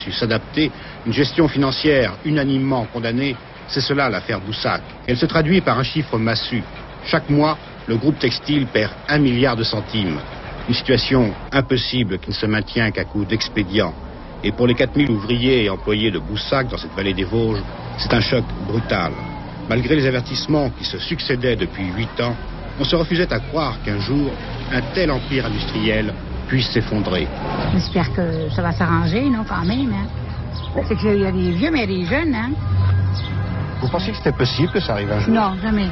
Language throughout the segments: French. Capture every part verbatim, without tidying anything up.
su s'adapter, une gestion financière unanimement condamnée, c'est cela l'affaire Boussac. Elle se traduit par un chiffre massu. Chaque mois, le groupe textile perd un milliard de centimes. Une situation impossible qui ne se maintient qu'à coup d'expédients. Et pour les quatre mille ouvriers et employés de Boussac dans cette vallée des Vosges, c'est un choc brutal. Malgré les avertissements qui se succédaient depuis huit ans, on se refusait à croire qu'un jour, un tel empire industriel puisse s'effondrer. J'espère que ça va s'arranger, non, quand même. Hein. C'est qu'il y a des vieux, mais des jeunes, hein. Vous pensiez que c'était possible que ça arrive un jour? Non, jamais.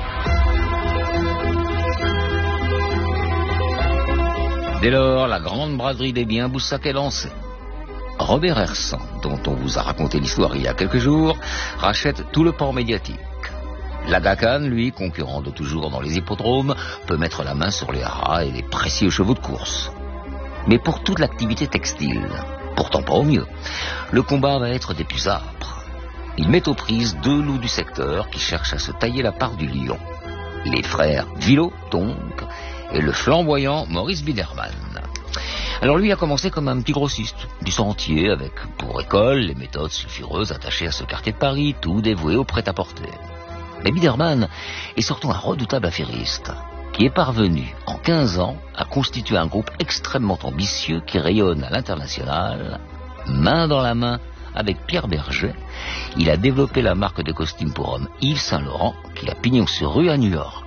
Dès lors, la grande braderie des biens Boussac est lancée. Robert Hersant, dont on vous a raconté l'histoire il y a quelques jours, rachète tout le port médiatique. L'Aga Khan, lui, concurrent de toujours dans les hippodromes, peut mettre la main sur les haras et les précieux chevaux de course. Mais pour toute l'activité textile, pourtant pas au mieux, le combat va être des plus âpres. Il met aux prises deux loups du secteur qui cherchent à se tailler la part du lion. Les frères Villot, donc, et le flamboyant Maurice Biederman. Alors lui a commencé comme un petit grossiste du Sentier, avec pour école les méthodes sulfureuses attachées à ce quartier de Paris, tout dévoué au prêt-à-porter. Mais Biederman est surtout un redoutable affairiste, qui est parvenu, en quinze ans, à constituer un groupe extrêmement ambitieux qui rayonne à l'international. Main dans la main avec Pierre Berger, il a développé la marque de costumes pour hommes Yves Saint Laurent, qui a pignon sur rue à New York.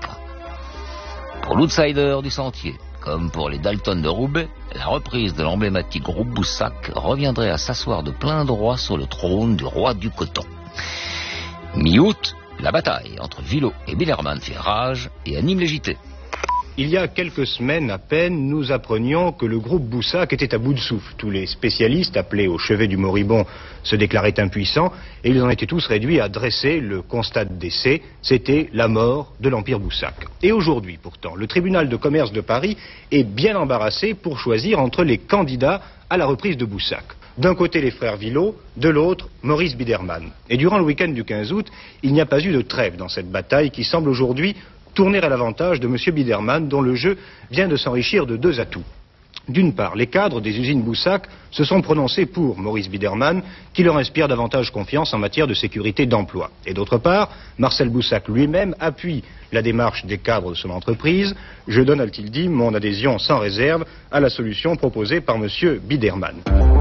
Pour l'outsider du Sentier, comme pour les Dalton de Roubaix, la reprise de l'emblématique groupe Boussac reviendrait à s'asseoir de plein droit sur le trône du roi du coton. Mi-août, la bataille entre Villot et Biederman fait rage et anime les J T. Il y a quelques semaines à peine, nous apprenions que le groupe Boussac était à bout de souffle. Tous les spécialistes appelés au chevet du moribond se déclaraient impuissants et ils en étaient tous réduits à dresser le constat de décès. C'était la mort de l'Empire Boussac. Et aujourd'hui, pourtant, le tribunal de commerce de Paris est bien embarrassé pour choisir entre les candidats à la reprise de Boussac. D'un côté les frères Villot, de l'autre Maurice Biederman. Et durant le week-end du quinze août, il n'y a pas eu de trêve dans cette bataille qui semble aujourd'hui tourner à l'avantage de M. Biederman, dont le jeu vient de s'enrichir de deux atouts. D'une part, les cadres des usines Boussac se sont prononcés pour Maurice Biederman, qui leur inspire davantage confiance en matière de sécurité d'emploi. Et d'autre part, Marcel Boussac lui-même appuie la démarche des cadres de son entreprise. Je donne, a-t-il dit, mon adhésion sans réserve à la solution proposée par M. Biederman.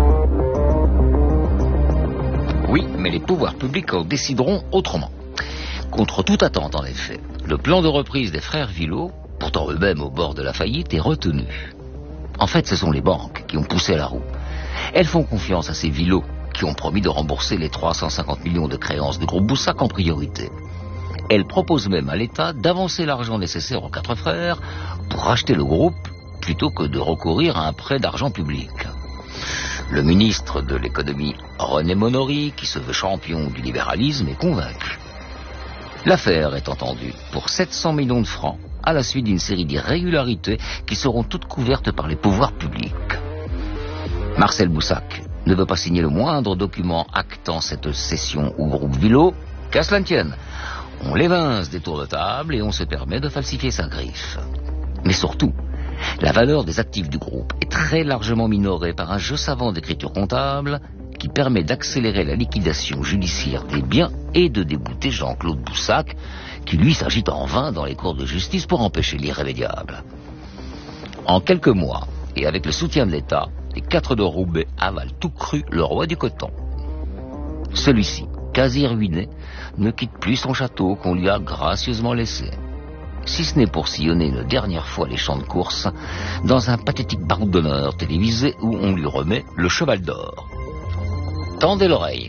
Oui, mais les pouvoirs publics en décideront autrement. Contre toute attente, en effet, le plan de reprise des frères Villot, pourtant eux-mêmes au bord de la faillite, est retenu. En fait, ce sont les banques qui ont poussé la roue. Elles font confiance à ces Villot qui ont promis de rembourser les trois cent cinquante millions de créances du groupe Boussac en priorité. Elles proposent même à l'État d'avancer l'argent nécessaire aux quatre frères pour racheter le groupe plutôt que de recourir à un prêt d'argent public. Le ministre de l'économie, René Monory, qui se veut champion du libéralisme, est convaincu. L'affaire est entendue pour sept cents millions de francs à la suite d'une série d'irrégularités qui seront toutes couvertes par les pouvoirs publics. Marcel Boussac ne veut pas signer le moindre document actant cette cession au groupe Villot, qu'à cela ne tienne. On l'évince des tours de table et on se permet de falsifier sa griffe. Mais surtout, la valeur des actifs du groupe est très largement minorée par un jeu savant d'écriture comptable qui permet d'accélérer la liquidation judiciaire des biens et de débouter Jean-Claude Boussac, qui lui s'agite en vain dans les cours de justice pour empêcher l'irrémédiable. En quelques mois, et avec le soutien de l'État, les quatre de Roubaix avalent tout cru le roi du coton. Celui-ci, quasi ruiné, ne quitte plus son château qu'on lui a gracieusement laissé. Si ce n'est pour sillonner une dernière fois les champs de course dans un pathétique baroud d'honneur télévisé où on lui remet le cheval d'or. Tendez l'oreille.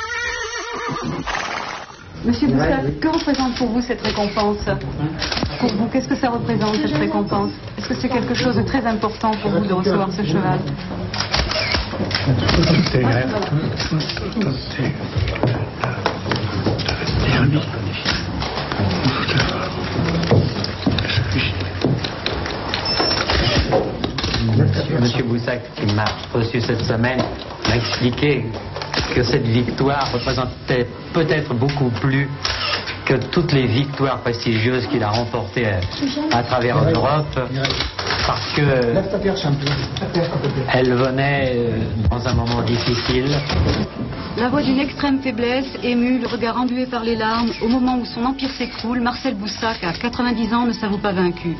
Monsieur Boussac, que représente pour vous cette récompense? Pour vous, qu'est-ce que ça représente, cette récompense? Est-ce que c'est quelque chose de très important pour vous de recevoir ce cheval? Monsieur Boussac, qui m'a reçu cette semaine, m'a expliqué que cette victoire représentait peut-être beaucoup plus que toutes les victoires prestigieuses qu'il a remportées à travers l'Europe, parce que elle venait dans un moment difficile. La voix d'une extrême faiblesse, ému, le regard embué par les larmes, au moment où son empire s'écroule, Marcel Boussac, à quatre-vingt-dix ans, ne s'avoue pas vaincu.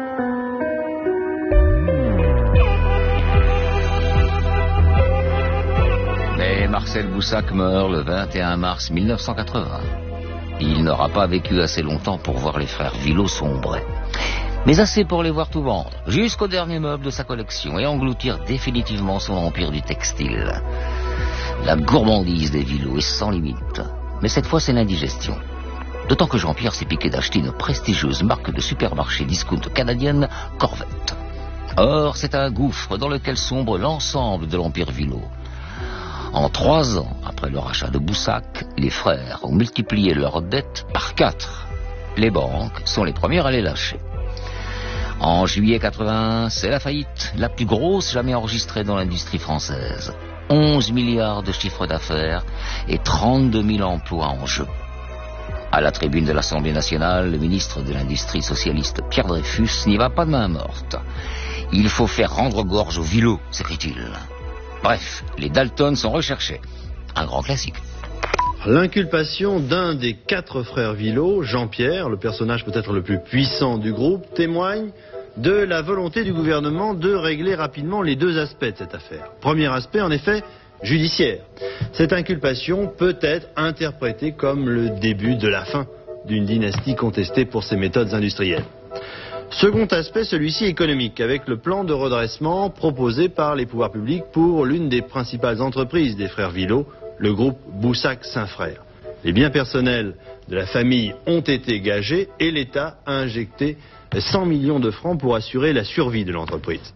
Mais Marcel Boussac meurt le vingt et un mars mille neuf cent quatre-vingts. Il n'aura pas vécu assez longtemps pour voir les frères Villot sombrer. Mais assez pour les voir tout vendre, jusqu'au dernier meuble de sa collection, et engloutir définitivement son empire du textile. La gourmandise des Villot est sans limite. Mais cette fois, c'est l'indigestion. D'autant que Jean-Pierre s'est piqué d'acheter une prestigieuse marque de supermarché discount canadienne, Corvette. Or, c'est un gouffre dans lequel sombre l'ensemble de l'empire Villot. En trois ans, après le rachat de Boussac, les frères ont multiplié leurs dettes par quatre. Les banques sont les premières à les lâcher. En juillet quatre-vingt-un, c'est la faillite, la plus grosse jamais enregistrée dans l'industrie française. onze milliards de chiffre d'affaires et trente-deux mille emplois en jeu. À la tribune de l'Assemblée nationale, le ministre de l'Industrie socialiste Pierre Dreyfus n'y va pas de main morte. Il faut faire rendre gorge aux Villot, s'écrit-il. Bref, les Dalton sont recherchés. Un grand classique. L'inculpation d'un des quatre frères Villot, Jean-Pierre, le personnage peut-être le plus puissant du groupe, témoigne de la volonté du gouvernement de régler rapidement les deux aspects de cette affaire. Premier aspect, en effet, judiciaire. Cette inculpation peut être interprétée comme le début de la fin d'une dynastie contestée pour ses méthodes industrielles. Second aspect, celui-ci économique, avec le plan de redressement proposé par les pouvoirs publics pour l'une des principales entreprises des frères Villot, le groupe Boussac-Saint-Frères. Les biens personnels de la famille ont été gagés et l'État a injecté cent millions de francs pour assurer la survie de l'entreprise.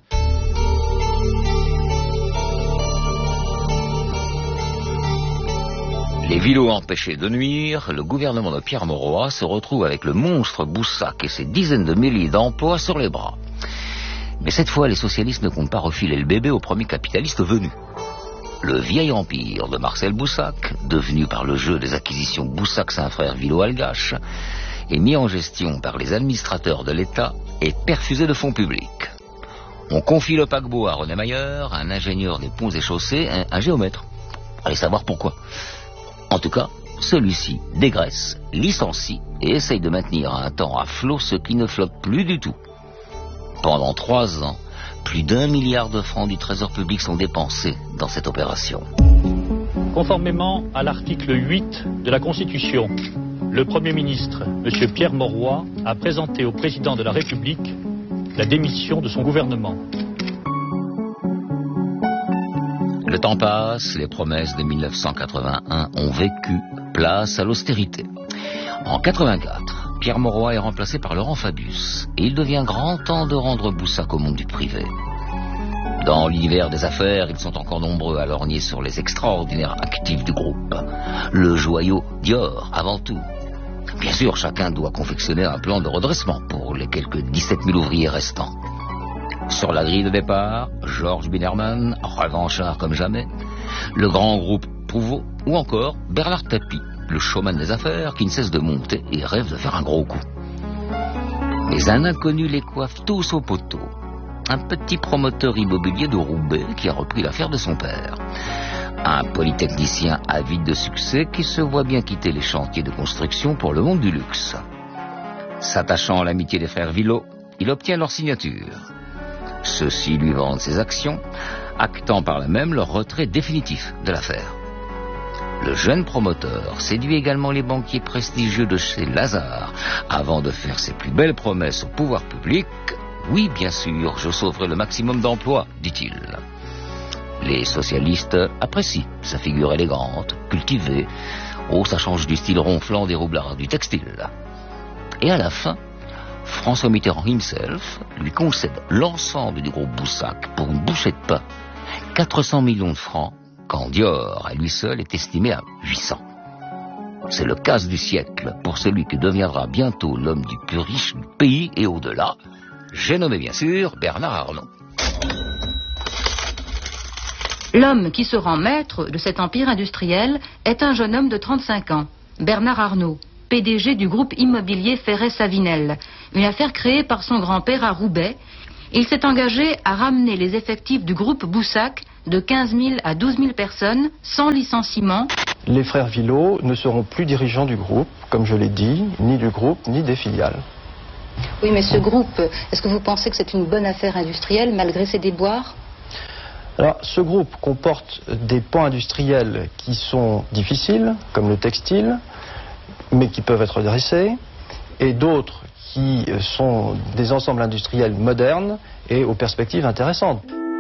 Les Villot empêchés de nuire, le gouvernement de Pierre Mauroy se retrouve avec le monstre Boussac et ses dizaines de milliers d'emplois sur les bras. Mais cette fois, les socialistes ne comptent pas refiler le bébé au premier capitaliste venu. Le vieil empire de Marcel Boussac, devenu par le jeu des acquisitions Boussac-Saint-Frères Villot-Algache, est mis en gestion par les administrateurs de l'État et perfusé de fonds publics. On confie le paquebot à René Mayer, un ingénieur des ponts et chaussées, un, un géomètre. Allez savoir pourquoi. En tout cas, celui-ci dégraisse, licencie et essaye de maintenir un temps à flot ce qui ne flotte plus du tout. Pendant trois ans, plus d'un milliard de francs du trésor public sont dépensés dans cette opération. Conformément à l'article huit de la Constitution, le Premier ministre, M. Pierre Mauroy, a présenté au Président de la République la démission de son gouvernement. Le temps passe, les promesses de mille neuf cent quatre-vingt-un ont vécu, place à l'austérité. En quatre-vingt-quatre, Pierre Mauroy est remplacé par Laurent Fabius, et il devient grand temps de rendre Boussac au monde du privé. Dans l'univers des affaires, ils sont encore nombreux à lorgner sur les extraordinaires actifs du groupe. Le joyau Dior, avant tout. Bien sûr, chacun doit confectionner un plan de redressement pour les quelques dix-sept mille ouvriers restants. Sur la grille de départ, Georges Binerman, revanchard comme jamais, le grand groupe Prouveau, ou encore Bernard Tapie, le showman des affaires qui ne cesse de monter et rêve de faire un gros coup. Mais un inconnu les coiffe tous au poteau. Un petit promoteur immobilier de Roubaix qui a repris l'affaire de son père. Un polytechnicien avide de succès qui se voit bien quitter les chantiers de construction pour le monde du luxe. S'attachant à l'amitié des frères Villot, il obtient leur signature. Ceux-ci lui vendent ses actions, actant par là même leur retrait définitif de l'affaire. Le jeune promoteur séduit également les banquiers prestigieux de chez Lazare, avant de faire ses plus belles promesses au pouvoir public. Oui, bien sûr, je sauverai le maximum d'emplois, dit-il. Les socialistes apprécient sa figure élégante, cultivée. Oh, ça change du style ronflant des roublards du textile. Et à la fin, François Mitterrand himself lui concède l'ensemble du groupe Boussac pour une bouchée de pain. quatre cents millions de francs, quand Dior, à lui seul, est estimé à huit cents. C'est le casse du siècle pour celui qui deviendra bientôt l'homme du plus riche du pays et au-delà. J'ai nommé bien sûr Bernard Arnault. L'homme qui se rend maître de cet empire industriel est un jeune homme de trente-cinq ans, Bernard Arnault, P D G du groupe immobilier Ferret-Savinel. Une affaire créée par son grand-père à Roubaix. Il s'est engagé à ramener les effectifs du groupe Boussac de quinze mille à douze mille personnes, sans licenciement. Les frères Villot ne seront plus dirigeants du groupe, comme je l'ai dit, ni du groupe, ni des filiales. Oui, mais ce groupe, est-ce que vous pensez que c'est une bonne affaire industrielle, malgré ses déboires ? Alors, ce groupe comporte des pans industriels qui sont difficiles, comme le textile, mais qui peuvent être dressés, et d'autres qui sont des ensembles industriels modernes et aux perspectives intéressantes.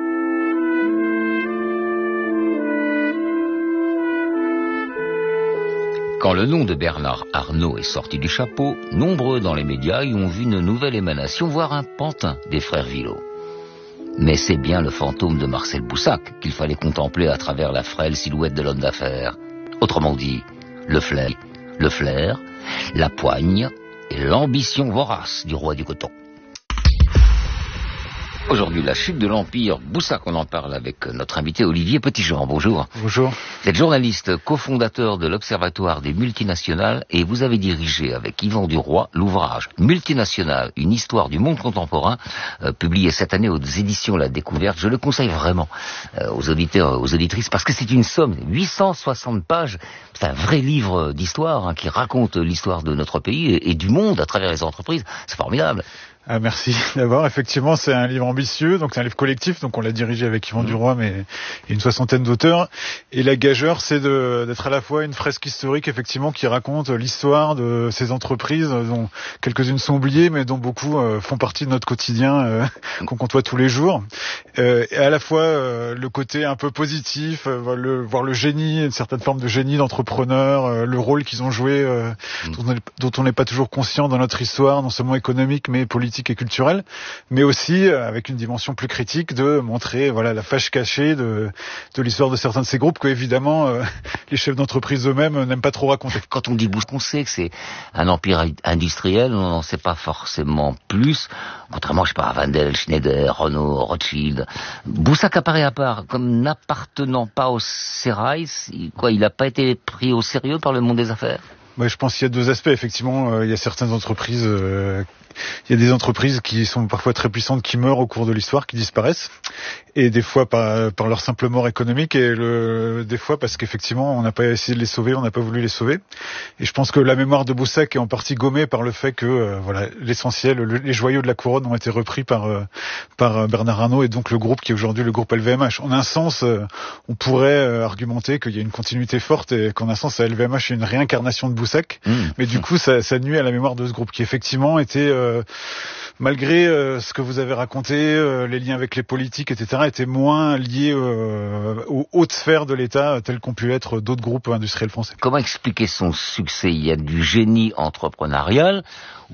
Quand le nom de Bernard Arnault est sorti du chapeau, nombreux dans les médias y ont vu une nouvelle émanation, voire un pantin des frères Villot. Mais c'est bien le fantôme de Marcel Boussac qu'il fallait contempler à travers la frêle silhouette de l'homme d'affaires. Autrement dit, le flair, le flair, la poigne et l'ambition vorace du roi du coton. Aujourd'hui, la chute de l'Empire Boussac, on en parle avec notre invité Olivier Petitjean. Bonjour. Bonjour. Vous êtes journaliste, cofondateur de l'Observatoire des multinationales et vous avez dirigé avec Yvan Duroy l'ouvrage Multinationales, une histoire du monde contemporain, euh, publié cette année aux éditions La Découverte. Je le conseille vraiment euh, aux auditeurs, aux auditrices, parce que c'est une somme, huit cent soixante pages. C'est un vrai livre d'histoire hein, qui raconte l'histoire de notre pays et, et du monde à travers les entreprises. C'est formidable. Ah, merci d'abord. Effectivement, c'est un livre ambitieux, donc c'est un livre collectif, donc on l'a dirigé avec Yvan mmh. Duroy, mais il y a une soixantaine d'auteurs. Et la gageure, c'est de, d'être à la fois une fresque historique, effectivement, qui raconte l'histoire de ces entreprises, dont quelques-unes sont oubliées, mais dont beaucoup euh, font partie de notre quotidien, euh, qu'on côtoie tous les jours. Euh, et à la fois euh, le côté un peu positif, euh, le, voir le génie, une certaine forme de génie d'entrepreneur, euh, le rôle qu'ils ont joué, euh, mmh. dont, dont on n'est pas toujours conscient dans notre histoire, non seulement économique, mais politique et culturelle, mais aussi euh, avec une dimension plus critique de montrer voilà la fâche cachée de de l'histoire de certains de ces groupes que évidemment euh, les chefs d'entreprise eux-mêmes n'aiment pas trop raconter. Quand on dit Boussac, on sait que c'est un empire industriel, on n'en sait pas forcément plus, contrairement je sais pas à Wendel, Schneider, Renault, Rothschild. Boussac apparaît à part comme n'appartenant pas au sérail. Quoi, il n'a pas été pris au sérieux par le monde des affaires? Ouais, je pense qu'il y a deux aspects. Effectivement, euh, il y a certaines entreprises, euh, il y a des entreprises qui sont parfois très puissantes, qui meurent au cours de l'histoire, qui disparaissent, et des fois par, par leur simple mort économique, et le, des fois parce qu'effectivement on n'a pas essayé de les sauver, on n'a pas voulu les sauver. Et je pense que la mémoire de Boussac est en partie gommée par le fait que euh, voilà l'essentiel, le, les joyaux de la couronne ont été repris par euh, par Bernard Arnault et donc le groupe qui est aujourd'hui le groupe L V M H. En un sens, euh, on pourrait euh, argumenter qu'il y a une continuité forte et qu'en un sens, L V M H est une réincarnation de Boussac, mmh. mais du coup ça, ça nuit à la mémoire de ce groupe qui effectivement était euh, malgré euh, ce que vous avez raconté, euh, les liens avec les politiques, et cetera, étaient moins liés euh, aux hautes sphères de l'État, tels qu'ont pu être d'autres groupes industriels français. Comment expliquer son succès? Il y a du génie entrepreneurial,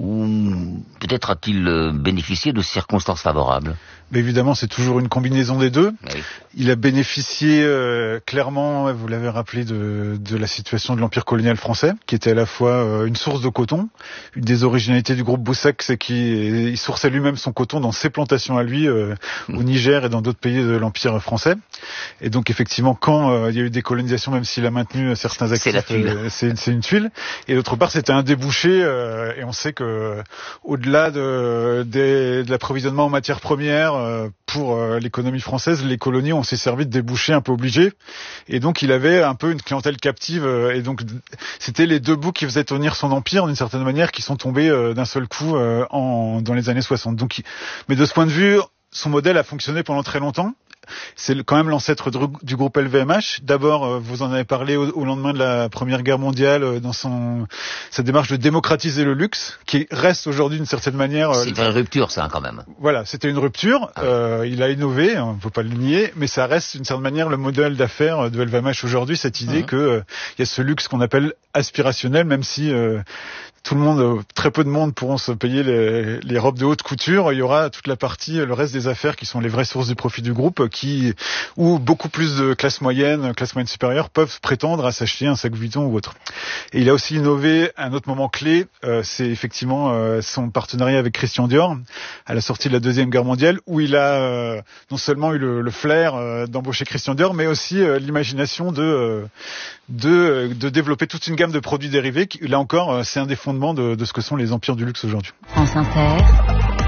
ou peut-être a-t-il bénéficié de circonstances favorables? Mais évidemment, c'est toujours une combinaison des deux. Oui. Il a bénéficié euh, clairement, vous l'avez rappelé, de, de la situation de l'Empire colonial français, qui était à la fois euh, une source de coton. Une des originalités du groupe Boussac, c'est qu'il sourçait lui-même son coton dans ses plantations à lui, euh, mmh. au Niger et dans d'autres pays de l'Empire français. Et donc effectivement, quand euh, il y a eu des colonisations, même s'il a maintenu certains actifs, c'est, la tuile. Euh, c'est, c'est une tuile. Et d'autre part, c'était un débouché, euh, et on sait que euh, au-delà de, de, de l'approvisionnement en matières premières, pour l'économie française, les colonies ont s'est servi de débouchés un peu obligés, et donc il avait un peu une clientèle captive, et donc c'était les deux bouts qui faisaient tenir son empire d'une certaine manière qui sont tombés d'un seul coup en, dans les années soixante. Donc, mais de ce point de vue, son modèle a fonctionné pendant très longtemps. C'est quand même l'ancêtre du groupe L V M H. D'abord, vous en avez parlé au, au lendemain de la Première Guerre mondiale, dans son sa démarche de démocratiser le luxe, qui reste aujourd'hui d'une certaine manière. C'est une rupture, ça, quand même. Voilà, c'était une rupture. Ah oui. euh, il a innové, on ne peut pas le nier, mais ça reste d'une certaine manière le modèle d'affaires de L V M H aujourd'hui. Cette idée uh-huh. que il euh, y a ce luxe qu'on appelle aspirationnel, même si euh, tout le monde, très peu de monde pourront se payer les, les robes de haute couture. Il y aura toute la partie, le reste des affaires qui sont les vraies sources du profit du groupe, qui, où beaucoup plus de classes moyennes, classes moyennes supérieures peuvent prétendre à s'acheter un sac Vuitton ou autre. Et il a aussi innové un autre moment clé, euh, c'est effectivement euh, son partenariat avec Christian Dior à la sortie de la Deuxième Guerre mondiale, où il a euh, non seulement eu le, le flair euh, d'embaucher Christian Dior, mais aussi euh, l'imagination de, euh, de, de développer toute une gamme de produits dérivés. Qui, là encore, euh, c'est un des fondements de, de ce que sont les empires du luxe aujourd'hui. France Inter.